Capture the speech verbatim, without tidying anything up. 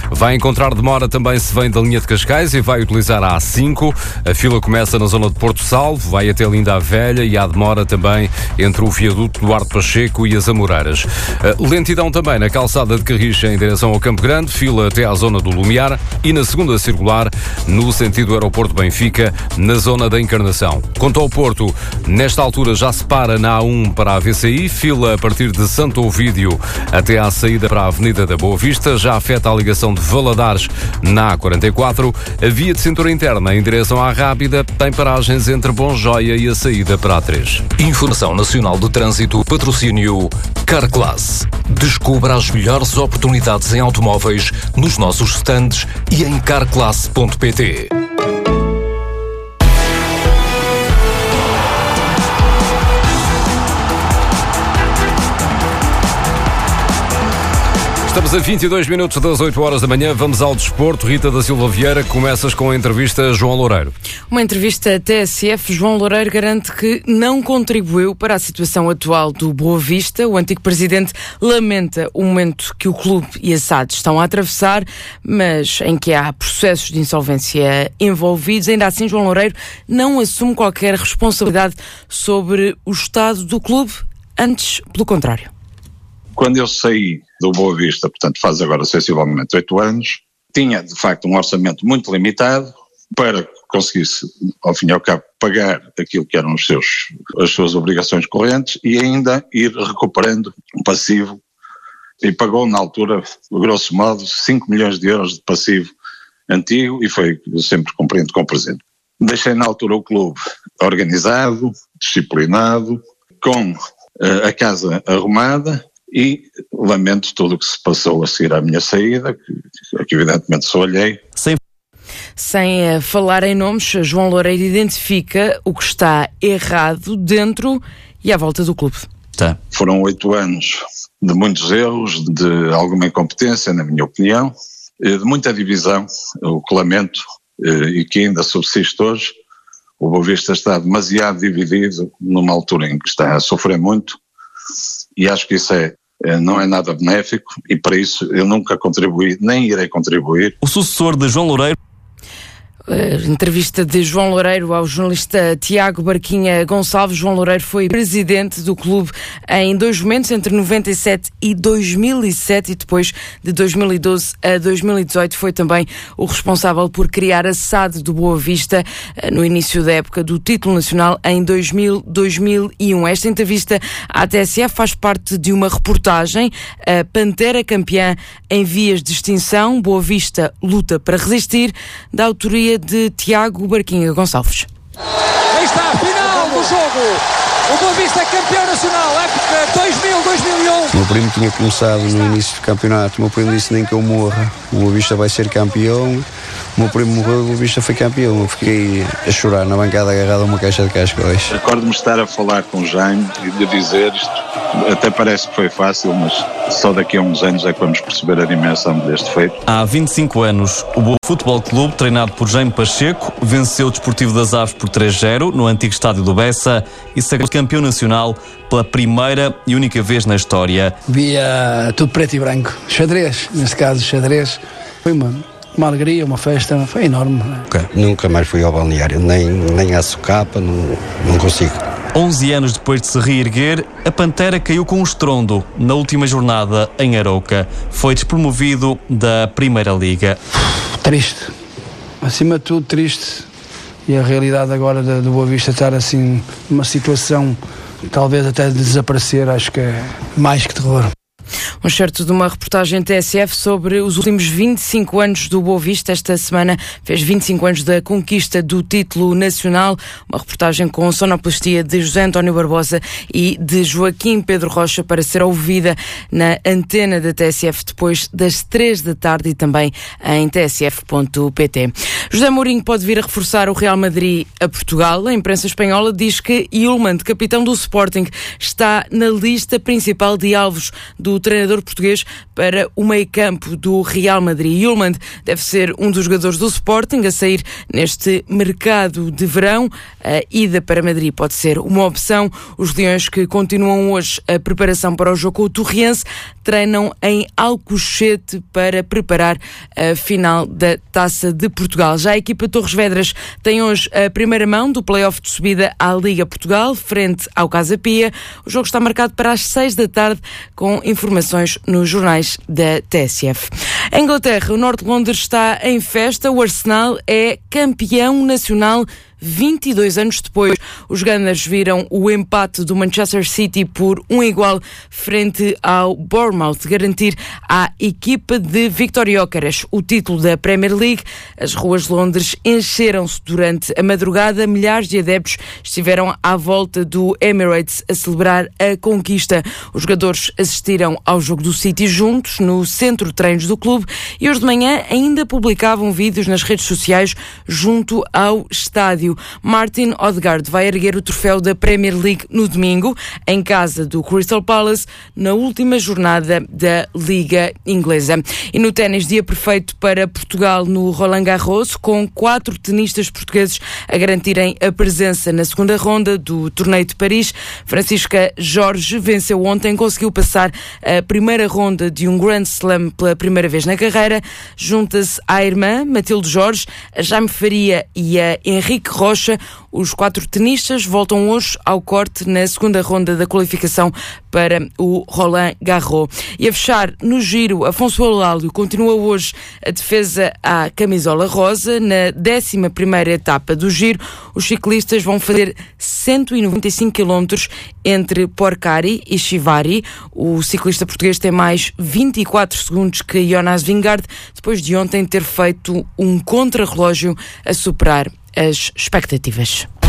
Vai encontrar demora também se vem da linha de Cascais e vai utilizar a A cinco. A fila começa na zona de Porto Salvo, vai até Linda a Velha e há demora também entre o viaduto Duarte Pacheco e as Amoreiras. Lentidão também na calçada de Carricha em direção ao Campo Grande, fila até à zona do Lumiar e na segunda circular no sentido aeroporto Benfica, na zona da Encarnação. Quanto ao Porto, nesta altura já se para na A um para a A V C I, fila a partir de Santo Ovídio até à saída para a Avenida da Boa Vista, já afeta a ligação de Valadares na A quarenta e quatro. A via de cintura interna em direção à Rábida tem paragens entre Bonjoia e a saída para a A três. Informação Nacional de Trânsito, patrocínio Carclass. Descubra as melhores oportunidades em automóveis nos nossos stands e em carclass ponto pt. Estamos a vinte e dois minutos das oito horas da manhã, vamos ao desporto. Rita da Silva Vieira, começas com a entrevista a João Loureiro. Uma entrevista à T S F. João Loureiro garante que não contribuiu para a situação atual do Boa Vista. O antigo presidente lamenta o momento que o clube e a S A D estão a atravessar, mas em que há processos de insolvência envolvidos. Ainda assim, João Loureiro não assume qualquer responsabilidade sobre o estado do clube, antes, pelo contrário. Quando eu saí do Boa Vista, portanto faz agora sensivelmente oito anos, tinha de facto um orçamento muito limitado para que conseguisse, ao fim e ao cabo, pagar aquilo que eram os seus, as suas obrigações correntes e ainda ir recuperando um passivo, e pagou na altura, grosso modo, cinco milhões de euros de passivo antigo, e foi sempre cumprindo com o presente. Deixei na altura o clube organizado, disciplinado, com uh, a casa arrumada, e lamento tudo o que se passou a seguir à minha saída, que, que evidentemente só olhei. Sem, Sem uh, falar em nomes, João Loureiro identifica o que está errado dentro e à volta do clube. Tá. Foram oito anos de muitos erros, de alguma incompetência, na minha opinião, de muita divisão, o que lamento e que ainda subsiste hoje. O Boa Vista está demasiado dividido numa altura em que está a sofrer muito, e acho que isso é não é nada benéfico, e para isso eu nunca contribuí, nem irei contribuir. O sucessor de João Loureiro. Uh, entrevista de João Loureiro ao jornalista Tiago Barquinha Gonçalves. João Loureiro foi presidente do clube em dois momentos, entre noventa e sete e dois mil e sete, e depois de dois mil e doze a dois mil e dezoito foi também o responsável por criar a S A D do Boa Vista uh, no início da época do título nacional em dois mil, dois mil e um. Esta entrevista à T S F faz parte de uma reportagem, a Pantera campeã em vias de extinção, Boa Vista luta para resistir, da autoria de Tiago Barquinha Gonçalves. Aí está a final do jogo. O Boa Vista campeão nacional, época dois mil, dois mil e um. O meu primo tinha começado no início do campeonato. O meu primo disse: nem que eu morra, o Boa Vista vai ser campeão. O meu primo morreu, o Boa Vista foi campeão. Eu fiquei a chorar na bancada agarrado a uma caixa de cascóis. Recordo-me estar a falar com o Jaime e de dizer isto. Até parece que foi fácil, mas só daqui a uns anos é que vamos perceber a dimensão deste feito. Há vinte e cinco anos, o Boa Futebol Clube, treinado por Jaime Pacheco, venceu o Desportivo das Aves por três a zero no antigo estádio do Bessa e sagrou campeão nacional pela primeira e única vez na história. Via tudo preto e branco, xadrez, neste caso xadrez. Foi uma, uma alegria, uma festa, foi enorme. Okay. Nunca mais fui ao balneário, nem, nem à socapa, não, não consigo. onze anos depois de se reerguer, a Pantera caiu com um estrondo na última jornada em Arouca. Foi despromovido da Primeira Liga. Triste, acima de tudo triste. E a realidade agora do Boa Vista estar assim numa situação talvez até de desaparecer, acho que é mais que terror. Um certo de uma reportagem T S F sobre os últimos vinte e cinco anos do Boa Vista. Esta semana fez vinte e cinco anos da conquista do título nacional. Uma reportagem com sonoplastia de José António Barbosa e de Joaquim Pedro Rocha, para ser ouvida na antena da T S F depois das três da tarde e também em t s f ponto p t. José Mourinho pode vir a reforçar o Real Madrid a Portugal. A imprensa espanhola diz que Yulman, capitão do Sporting, está na lista principal de alvos do treinador treinador português para o meio-campo do Real Madrid. Yulman deve ser um dos jogadores do Sporting a sair neste mercado de verão. A ida para Madrid pode ser uma opção. Os leões, que continuam hoje a preparação para o jogo com o Torriense, treinam em Alcochete para preparar a final da Taça de Portugal. Já a equipa Torres Vedras tem hoje a primeira mão do play-off de subida à Liga Portugal, frente ao Casa Pia. O jogo está marcado para as seis da tarde, com informações nos jornais da T S F. Em Inglaterra, o Norte de Londres está em festa. O Arsenal é campeão nacional vinte e dois anos depois. Os Gunners viram o empate do Manchester City por um igual frente ao Bournemouth garantir à equipa de Victor Gyökeres o título da Premier League. As ruas de Londres encheram-se durante a madrugada. Milhares de adeptos estiveram à volta do Emirates a celebrar a conquista. Os jogadores assistiram ao jogo do City juntos no centro de treinos do clube e hoje de manhã ainda publicavam vídeos nas redes sociais junto ao estádio. Martin Odegaard vai erguer o troféu da Premier League no domingo, em casa do Crystal Palace, na última jornada da Liga Inglesa. E no ténis, dia perfeito para Portugal no Roland Garros, com quatro tenistas portugueses a garantirem a presença na segunda ronda do Torneio de Paris. Francisca Jorge venceu ontem, conseguiu passar a primeira ronda de um Grand Slam pela primeira vez na carreira. Junta-se à irmã Matilde Jorge, a Jaime Faria e a Henrique Rocha. Os quatro tenistas voltam hoje ao corte na segunda ronda da qualificação para o Roland Garros. E a fechar no giro, Afonso Eulálio continua hoje a defesa à camisola rosa. Na décima primeira etapa do giro, os ciclistas vão fazer cento e noventa e cinco quilómetros entre Porcari e Chivari. O ciclista português tem mais vinte e quatro segundos que Jonas Vingegaard, depois de ontem ter feito um contrarrelógio a superar as expectativas.